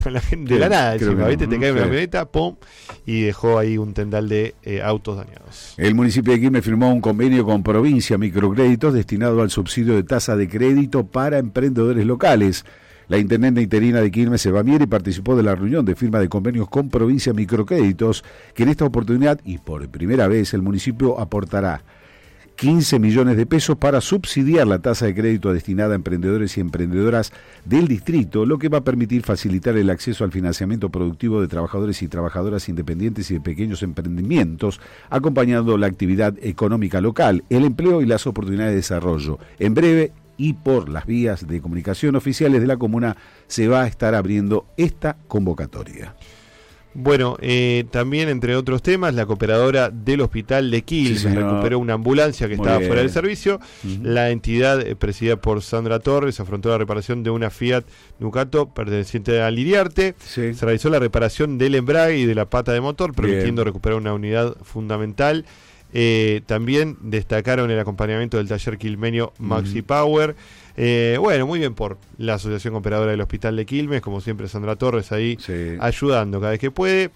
con la gente de la nada, encima, ¿viste? Te cae una camioneta, pum, y dejó ahí un tendal de autos dañados. El municipio de Quilmes firmó un convenio con Provincia Microcréditos destinado al subsidio de tasa de crédito para emprendedores locales. La intendente interina de Quilmes, Eva Mieri, participó de la reunión de firma de convenios con Provincia Microcréditos, que en esta oportunidad, y por primera vez, el municipio aportará 15 millones de pesos para subsidiar la tasa de crédito destinada a emprendedores y emprendedoras del distrito, lo que va a permitir facilitar el acceso al financiamiento productivo de trabajadores y trabajadoras independientes y de pequeños emprendimientos, acompañando la actividad económica local, el empleo y las oportunidades de desarrollo. En breve, y por las vías de comunicación oficiales de la comuna, se va a estar abriendo esta convocatoria. Bueno, también entre otros temas, la cooperadora del hospital de Quilmes recuperó una ambulancia que estaba fuera del servicio. La entidad, presidida por Sandra Torres, afrontó la reparación de una Fiat Ducato perteneciente a Liriarte. Se realizó la reparación del embrague y de la pata de motor, permitiendo recuperar una unidad fundamental. También destacaron el acompañamiento del taller quilmeño Maxi Power. Bueno, muy bien por la Asociación Operadora del Hospital de Quilmes, como siempre Sandra Torres ahí ayudando cada vez que puede,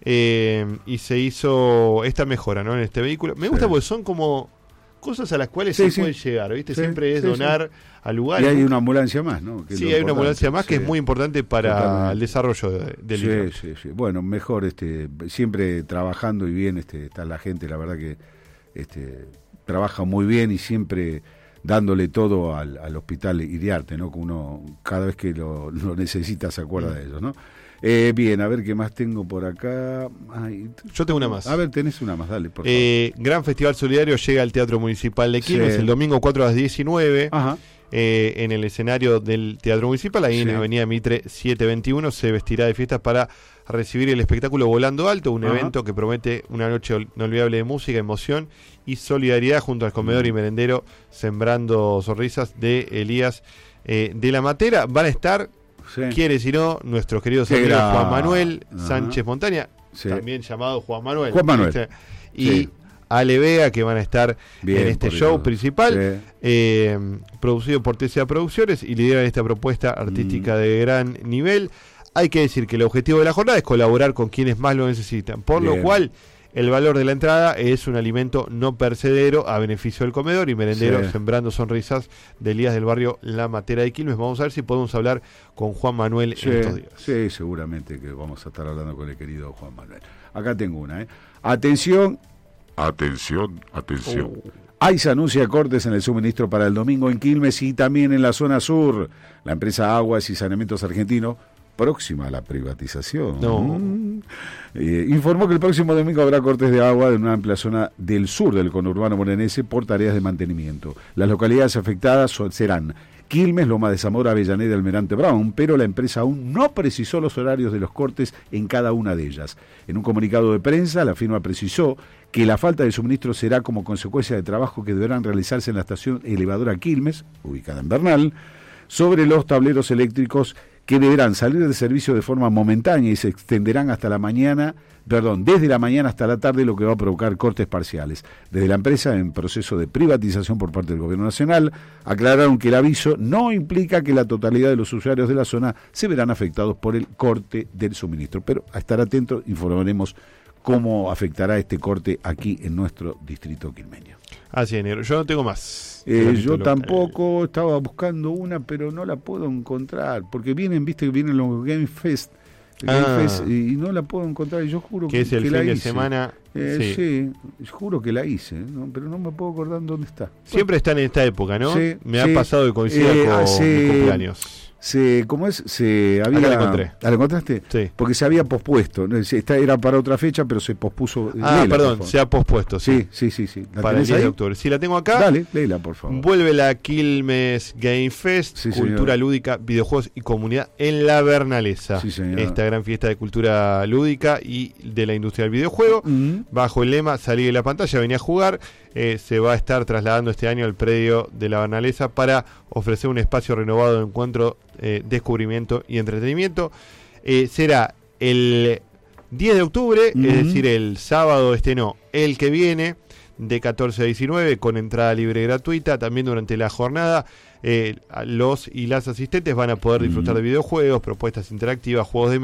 y se hizo esta mejora, ¿no?, en este vehículo. Me gusta porque son como cosas a las cuales se puede llegar, ¿viste? Siempre es donar al lugar. Y hay una ambulancia más, ¿no? Que hay una ambulancia más que es muy importante para el desarrollo del lugar. Bueno, mejor siempre trabajando y bien está la gente, la verdad que trabaja muy bien y siempre dándole todo al hospital Iriarte, ¿no? Que uno cada vez que lo necesita se acuerda de ellos, ¿no? Bien, a ver qué más tengo por acá. Yo tengo una más. A ver, tenés una más, dale, por favor. Gran Festival Solidario llega al Teatro Municipal de Quilmes el domingo 4 a las 19. En el escenario del Teatro Municipal, ahí en Avenida Mitre 721, se vestirá de fiestas para recibir el espectáculo Volando Alto, un evento que promete una noche inolvidable de música, emoción y solidaridad junto al comedor y merendero Sembrando Sonrisas de Elías de la Matera. Van a estar, quiere si no, nuestros queridos amigos Juan Manuel Sánchez Montaña, también llamado Juan Manuel. Y Ale Vega, que van a estar en este show principal, producido por TCA Producciones, y lideran esta propuesta artística de gran nivel. Hay que decir que el objetivo de la jornada es colaborar con quienes más lo necesitan, por lo cual el valor de la entrada es un alimento no perecedero a beneficio del comedor y merendero Sembrando Sonrisas de Elías del barrio La Matera de Quilmes. Vamos a ver si podemos hablar con Juan Manuel en estos días. Sí, seguramente que vamos a estar hablando con el querido Juan Manuel. Acá tengo una, Atención. AISA anuncia cortes en el suministro para el domingo en Quilmes y también en la zona sur. La empresa Aguas y Saneamientos Argentino, próxima a la privatización, informó que el próximo domingo habrá cortes de agua en una amplia zona del sur del conurbano morenense por tareas de mantenimiento. Las localidades afectadas serán Quilmes, Loma de Zamora, Avellaneda, Almirante Brown, pero la empresa aún no precisó los horarios de los cortes en cada una de ellas. En un comunicado de prensa, la firma precisó que la falta de suministro será como consecuencia de trabajo que deberán realizarse en la estación elevadora Quilmes, ubicada en Bernal, sobre los tableros eléctricos que deberán salir de servicio de forma momentánea y se extenderán desde la mañana hasta la tarde, lo que va a provocar cortes parciales. Desde la empresa, en proceso de privatización por parte del Gobierno Nacional, aclararon que el aviso no implica que la totalidad de los usuarios de la zona se verán afectados por el corte del suministro. Pero a estar atentos, informaremos cómo afectará este corte aquí en nuestro distrito quilmeño. Así es, negro. Yo no tengo más. Yo tampoco estaba buscando una, pero no la puedo encontrar, porque vienen los Game Fest, y no la puedo encontrar, y yo juro que es el fin de hice. Semana. Sí, juro que la hice, ¿no? Pero no me puedo acordar dónde está. Siempre están en esta época, ¿no? Me ha pasado que coincide con mi cumpleaños. ¿Cómo es? Acá la encontré. ¿La encontraste? Sí. Porque se había pospuesto. Era para otra fecha, pero se pospuso. Perdón, se ha pospuesto. Sí. Para el 10 de octubre. Sí, la tengo acá. Dale, léela, por favor. Vuelve la Quilmes Game Fest, cultura lúdica, videojuegos y comunidad en la Bernalesa. Sí, señor. Esta gran fiesta de cultura lúdica y de la industria del videojuego. Bajo el lema Salí de la pantalla, venía a jugar. Se va a estar trasladando este año al predio de la Bernalesa para ofrecer un espacio renovado de encuentro, descubrimiento y entretenimiento. Será el 10 de octubre, es decir, el sábado el que viene, de 14 a 19, con entrada libre y gratuita. También durante la jornada los y las asistentes van a poder disfrutar de videojuegos, propuestas interactivas, juegos de